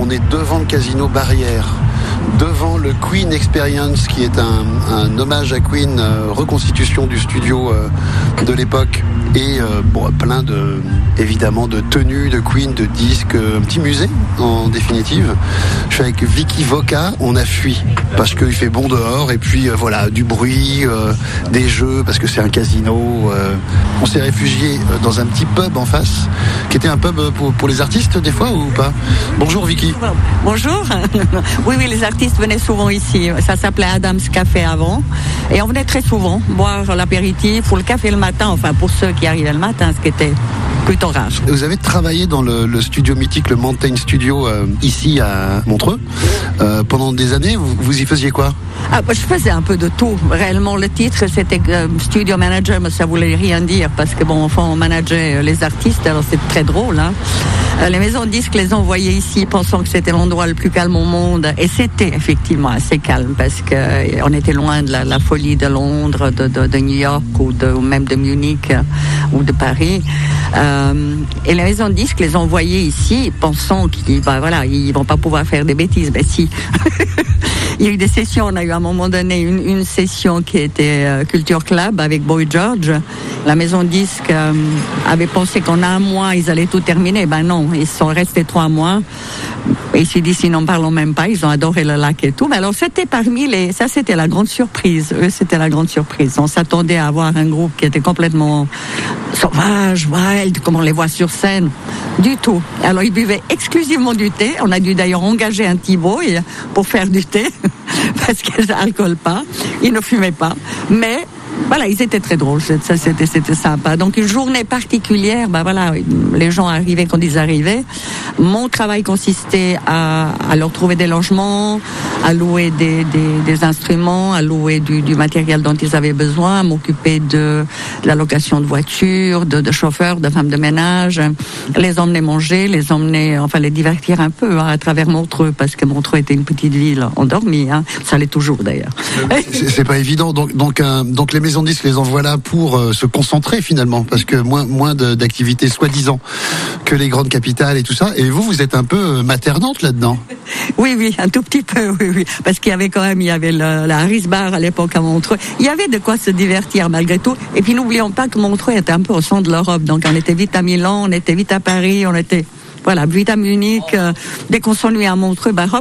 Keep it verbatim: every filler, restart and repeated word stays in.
On est devant le casino Barrière, devant le Queen Experience, qui est un, un hommage à Queen, euh, reconstitution du studio euh, de l'époque, et euh, bon, plein de, évidemment, de tenues de Queen, de disques, un petit musée en définitive. Je suis avec Vicky Voca, on a fui parce qu'il fait bon dehors, et puis euh, voilà, du bruit, euh, des jeux, parce que c'est un casino. Euh, on s'est réfugié dans un petit pub en face, qui était un pub pour, pour les artistes des fois ou pas? Bonjour Vicky. Bonjour. Oui, oui, les artistes venaient souvent ici. Ça s'appelait Adam's Café avant. Et on venait très souvent boire l'apéritif ou le café le matin, enfin pour ceux qui arrivaient le matin, ce qui était plutôt rare. Vous avez travaillé dans le, le studio mythique, le Mountain Studio, euh, ici à Montreux. Euh, pendant des années, vous, vous y faisiez quoi? Ah, bah, je faisais un peu de tout. Réellement, le titre, c'était euh, Studio Manager, mais ça voulait rien dire parce que bon, enfin, on manageait les artistes, alors c'est très drôle. Hein. Euh, les maisons de disques les envoyaient ici, pensant que c'était l'endroit le plus calme au monde, et c'était effectivement assez calme parce que euh, on était loin de la, la folie de Londres, de, de, de New York ou, de, ou même de Munich euh, ou de Paris. Euh, et les maisons de disques les envoyaient ici, pensant qu'ils, bah, voilà, ils vont pas pouvoir faire des bêtises. Ben si. Il y a eu des sessions, on a eu à un moment donné une, une session qui était euh, Culture Club avec Boy George. La maison de disques euh, avait pensé qu'en un mois, ils allaient tout terminer. Ben non, ils sont restés trois mois. Et ils se disent, ils n'en parlent même pas, ils ont adoré le lac et tout. Mais alors, c'était parmi les... Ça, c'était la grande surprise. Eux, c'était la grande surprise. On s'attendait à avoir un groupe qui était complètement sauvage, wild, comme on les voit sur scène. Du tout. Alors, ils buvaient exclusivement du thé. On a dû d'ailleurs engager un Thibaut pour faire du thé, parce qu'ils n'alcoolent pas. Ils ne fumaient pas. Mais... Voilà, ils étaient très drôles, ça c'était, c'était sympa. Donc une journée particulière, ben voilà, les gens arrivaient quand ils arrivaient. Mon travail consistait à, à leur trouver des logements, à louer des, des, des instruments, à louer du, du matériel dont ils avaient besoin, à m'occuper de, de la location de voitures, de, de chauffeurs, de femmes de ménage, les emmener manger, les emmener, enfin les divertir un peu hein, à travers Montreux, parce que Montreux était une petite ville endormie, hein. Ça l'est toujours d'ailleurs. C'est, c'est pas évident, donc, donc, euh, donc les maisons de disques les envoient là pour euh, se concentrer finalement, parce que moins, moins de, d'activités soi-disant que les grandes capitales et tout ça. Et vous, vous êtes un peu maternante là-dedans. Oui, oui, un tout petit peu, oui, oui. Parce qu'il y avait quand même, il y avait le, la Harris Bar à l'époque à Montreux. Il y avait de quoi se divertir malgré tout. Et puis n'oublions pas que Montreux était un peu au centre de l'Europe. Donc on était vite à Milan, on était vite à Paris, on était, voilà, vite à Munich. Euh, dès qu'on s'ennuyait à Montreux, bah hop,